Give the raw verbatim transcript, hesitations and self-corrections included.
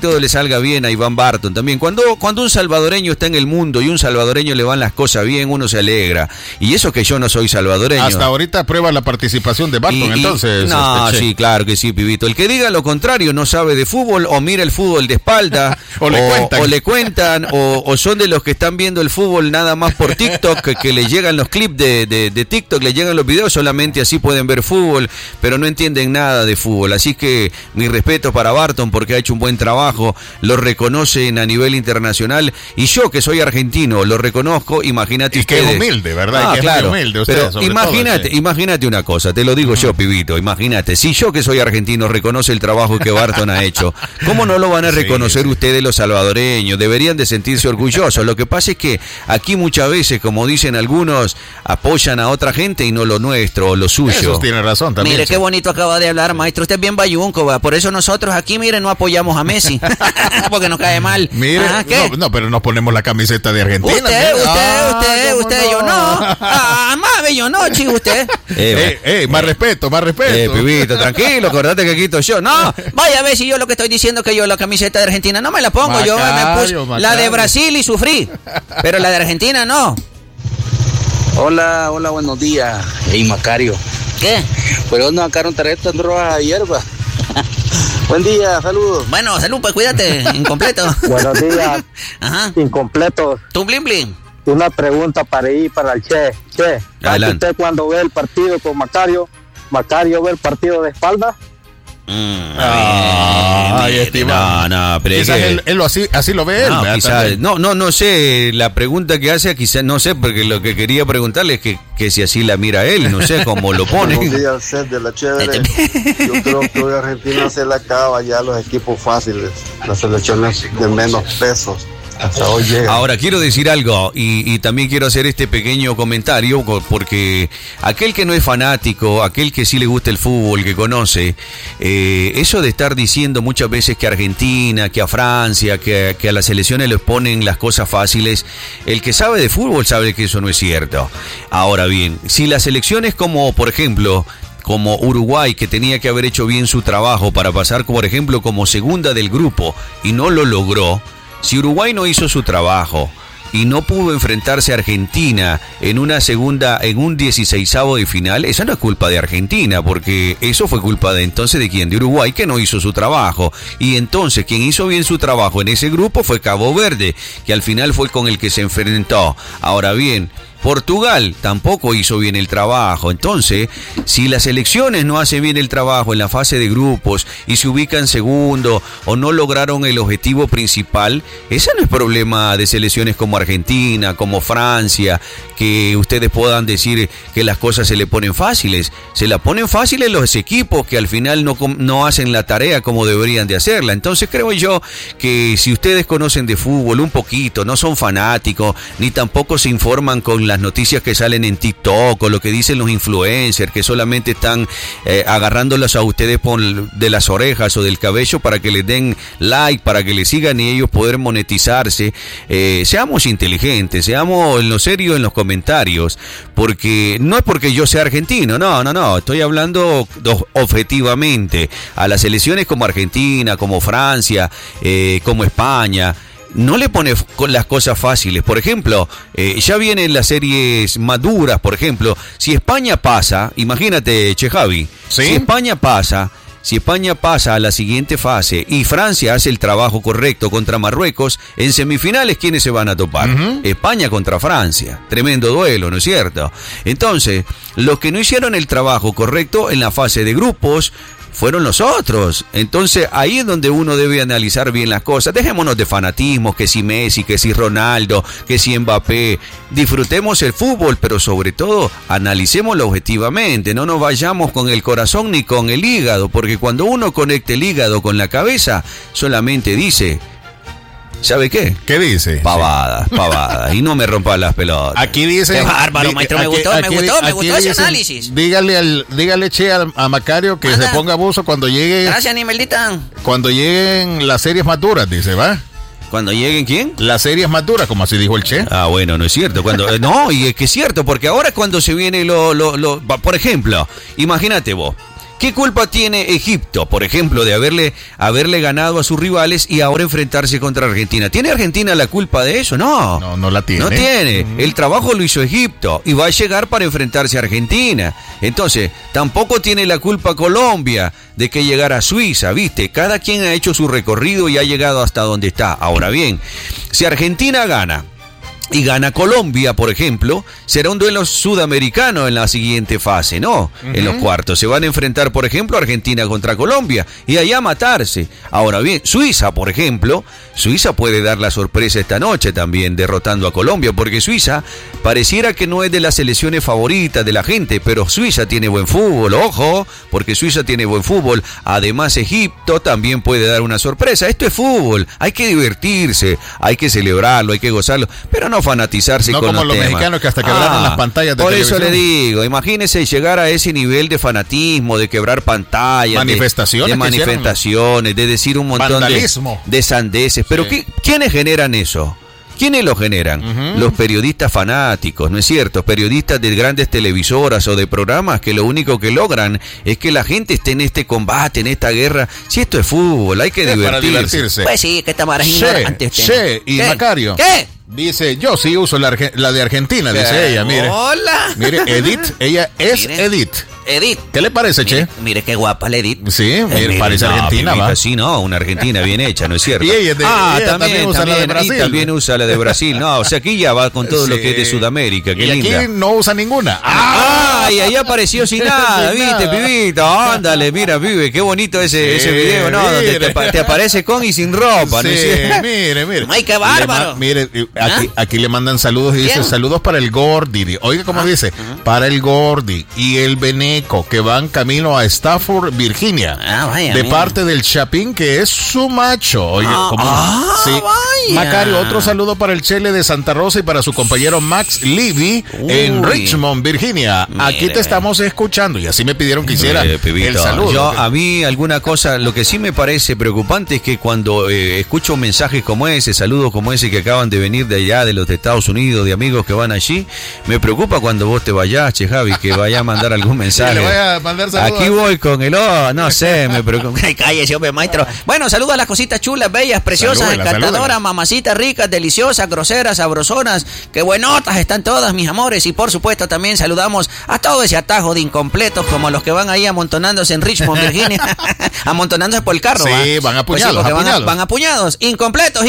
todo le salga bien a Iván Barton también. Cuando, cuando un salvadoreño está en el mundo y un salvadoreño le van las cosas bien, uno se alegra. Y eso que yo no soy salvadoreño. Hasta ahorita prueba la participación de Barton, y, y, entonces. No, este, sí, claro que sí, pibito. El que diga lo contrario no sabe de fútbol o mira el fútbol de espalda. o, le o, o le cuentan, o, o son de los que están viendo el fútbol nada más por TikTok, que, que le llegan los clips de, de, de TikTok, le llegan los videos, solamente así pueden ver fútbol, pero no entienden nada de fútbol. Así que mi respeto para Barton porque ha hecho un buen trabajo, lo reconocen a nivel internacional, y yo que soy argentino lo reconozco. Imagínate y ustedes. que es humilde, ¿verdad? Ah, y que claro, es muy humilde usted, pero imagínate, todo, imagínate una cosa, te lo digo uh-huh. yo, pibito, imagínate, si yo que soy argentino reconoce el trabajo que Barton ha hecho, ¿cómo no lo van a reconocer sí, sí. ustedes los salvadoreños? Deberían de sentirse orgullosos. Lo que pasa es que aquí muchas veces, como dicen algunos, apoyan a otra gente y no lo nuestro o lo suyo. Eso tiene razón también. Mire, sí. qué bonito acaba de hablar, maestro. Usted es bien bayunco, ¿va? Por eso nosotros aquí, mire, no apoyamos a Messi. Porque nos cae mal. Mire, Ajá, ¿qué? No, no, pero nos ponemos la camiseta de Argentina. Usted, usted, usted, ah, usted, usted, no? yo no. Ah, más yo no, chico, usted. Eh, eh, eh, más eh, respeto, más respeto. Eh, pibito, tranquilo, acordate que quito yo. No, vaya a ver si yo lo que estoy diciendo que yo la camiseta de Argentina no me la pongo. Macario, yo me puse Macario. La de Brasil y sufrí, pero la de Argentina no. Hola, hola, buenos días. Hey, Macario. ¿Qué? Pues no sacaron tarjeta en roja hierba. Buen día, saludos. Bueno, salud, pues cuídate, incompleto. Buenos días. Ajá. Incompletos. ¿Tú, Blin Blin? Una pregunta para ir para el Che. Che, adelante. ¿usted cuando ve el partido con Macario, Macario ve el partido de espalda? Mm, ah, ay, estimado. No, no, pero quizás que, él, él lo así, así lo ve él. No, quizás, no, no, no sé, la pregunta que hace, quizás, no sé, porque lo que quería preguntarle es que, que si así la mira él, no sé cómo lo pone. Buenos días, Seth de la Chévere. Yo creo que hoy Argentina se le acaba ya los equipos fáciles, las selecciones de menos pesos. Hasta hoy llega. Ahora quiero decir algo y, y también quiero hacer este pequeño comentario porque aquel que no es fanático, aquel que sí le gusta el fútbol, que conoce, eh, eso de estar diciendo muchas veces que a Argentina, que a Francia, que, que a las selecciones les ponen las cosas fáciles, el que sabe de fútbol sabe que eso no es cierto. Ahora bien, si las selecciones como por ejemplo como Uruguay, que tenía que haber hecho bien su trabajo para pasar por ejemplo como segunda del grupo y no lo logró, si Uruguay no hizo su trabajo y no pudo enfrentarse a Argentina en una segunda, en un dieciseisavo de final, esa no es culpa de Argentina, porque eso fue culpa de entonces de quién, de Uruguay, que no hizo su trabajo. Y entonces quien hizo bien su trabajo en ese grupo fue Cabo Verde, que al final fue con el que se enfrentó. Ahora bien, Portugal tampoco hizo bien el trabajo. Entonces, si las selecciones no hacen bien el trabajo en la fase de grupos y se ubican segundo o no lograron el objetivo principal, ese no es problema de selecciones como Argentina, como Francia, que ustedes puedan decir que las cosas se le ponen fáciles. Se la ponen fáciles los equipos que al final no, no hacen la tarea como deberían de hacerla. Entonces creo yo que si ustedes conocen de fútbol un poquito, no son fanáticos, ni tampoco se informan con las noticias que salen en TikTok o lo que dicen los influencers que solamente están eh, agarrándolas a ustedes por, de las orejas o del cabello para que les den like, para que les sigan y ellos poder monetizarse. Eh, seamos inteligentes, seamos en lo serio en los comentarios, porque no es porque yo sea argentino, no, no, no, estoy hablando objetivamente. A las selecciones como Argentina, como Francia, eh, como España, no le pone las cosas fáciles. Por ejemplo, eh, ya vienen las series maduras, por ejemplo, si España pasa, imagínate, Che Javi, ¿sí? si España pasa, si España pasa a la siguiente fase y Francia hace el trabajo correcto contra Marruecos, en semifinales, ¿quiénes se van a topar? Uh-huh. España contra Francia. Tremendo duelo, ¿no es cierto? Entonces, los que no hicieron el trabajo correcto en la fase de grupos fueron los otros. Entonces ahí es donde uno debe analizar bien las cosas. Dejémonos de fanatismos, que si Messi, que si Ronaldo, que si Mbappé. Disfrutemos el fútbol, pero sobre todo analicémoslo objetivamente. No nos vayamos con el corazón ni con el hígado, porque cuando uno conecta el hígado con la cabeza, solamente dice... ¿Sabe qué? ¿Qué dice? Pavadas, sí. pavadas. Y no me rompa las pelotas. Aquí dice... Qué bárbaro, maestro, aquí, me gustó, aquí, me gustó, me aquí gustó ese dicen, análisis. Dígale, al, dígale che, a, a Macario que Manda. se ponga abuso cuando llegue... Gracias, Nimeldita. Cuando lleguen las series maduras, dice, ¿va? ¿Cuando lleguen quién? Las series maduras, como así dijo el Che. Ah, bueno, no es cierto. Cuando eh, No, y es que es cierto, porque ahora es cuando se viene lo... lo, lo por ejemplo, imagínate vos, ¿Qué culpa tiene Egipto, por ejemplo, de haberle, haberle ganado a sus rivales y ahora enfrentarse contra Argentina? ¿Tiene Argentina la culpa de eso? No. No, no la tiene. No tiene. Mm. El trabajo lo hizo Egipto y va a llegar para enfrentarse a Argentina. Entonces, tampoco tiene la culpa Colombia de que llegara a Suiza, ¿viste? Cada quien ha hecho su recorrido y ha llegado hasta donde está. Ahora bien, si Argentina gana y gana Colombia, por ejemplo, será un duelo sudamericano en la siguiente fase, ¿no? Uh-huh. En los cuartos. Se van a enfrentar, por ejemplo, Argentina contra Colombia y allá matarse. Ahora bien, Suiza, por ejemplo, Suiza puede dar la sorpresa esta noche también, derrotando a Colombia, porque Suiza pareciera que no es de las selecciones favoritas de la gente, pero Suiza tiene buen fútbol, ojo, porque Suiza tiene buen fútbol. Además, Egipto también puede dar una sorpresa. Esto es fútbol, hay que divertirse, hay que celebrarlo, hay que gozarlo, pero no fanatizarse no con como los, los temas. mexicanos que hasta quebraron ah, las pantallas de por televisión. Eso le digo, imagínese llegar a ese nivel de fanatismo, de quebrar pantallas, manifestaciones, de, de manifestaciones, de decir un montón de, de sandeces. Pero sí. ¿Quiénes generan eso? ¿Quiénes lo generan? Uh-huh. Los periodistas fanáticos, ¿no es cierto? Periodistas de grandes televisoras o de programas que lo único que logran es que la gente esté en este combate, en esta guerra. Si esto es fútbol, hay que es divertirse. Para divertirse. Pues sí, que esta maraja ignorante. Che, y ¿Qué? Macario. ¿Qué? Dice, yo sí uso la, la de Argentina, ¿Qué? dice ella, mire. Hola. Mire, Edith, ella es Mire. Edith. Edith. ¿Qué le parece, mire, Che? Mire qué guapa la Edith. Sí, mire, mire, parece no, argentina, pibita, va. Sí, no, una Argentina bien hecha, ¿no es cierto? Y ella, es de, ah, ella también, también usa también, la de Brasil. Y también usa la de Brasil. No, o sea, aquí ya va con todo sí. lo que es de Sudamérica, qué y linda. aquí no usa ninguna. Ah, y ahí apareció sin nada, ¿viste, pibita? Ándale, mira, pibe, qué bonito ese, sí, ese video, ¿no? Donde te, te aparece con y sin ropa, sí, ¿no es cierto? Mire, mire. Ay, qué bárbaro. Ma, mire, aquí, ¿Ah? aquí le mandan saludos y dice, ¿Quién? saludos para el Gordi. Oiga, ¿cómo ah, dice? Uh-huh. Para el Gordi y el Beneco, que van camino a Stafford, Virginia. Ah, vaya, de mira. parte del Chapín, que es su macho. Oye, ah, ¿cómo? Ah, sí. vaya. Macario, otro saludo para el Chele de Santa Rosa y para su compañero Max Levy Uy. en Richmond, Virginia. Mire. Aquí te estamos escuchando y así me pidieron que hiciera eh, el saludo. Yo, a mí alguna cosa, lo que sí me parece preocupante es que cuando eh, escucho mensajes como ese, saludos como ese que acaban de venir de allá, de los de Estados Unidos, de amigos que van allí, me preocupa cuando vos te vayas, che Javi, que vaya a mandar algún mensaje. Le voy a mandar saludos. Aquí voy con el oh, no sé, me preocupa. Cállese, hombre, maestro. Bueno, saludos a las cositas chulas, bellas, preciosas, salúdela, encantadoras, salúdela. Mamacitas ricas, deliciosas, groseras, sabrosonas, que buenotas están todas, mis amores. Y por supuesto también saludamos a todo ese atajo de incompletos como los que van ahí amontonándose en Richmond, Virginia. Amontonándose por el carro. Sí, ¿va? van apuñados, pues sí, apuñados. Van, van apuñados, incompletos.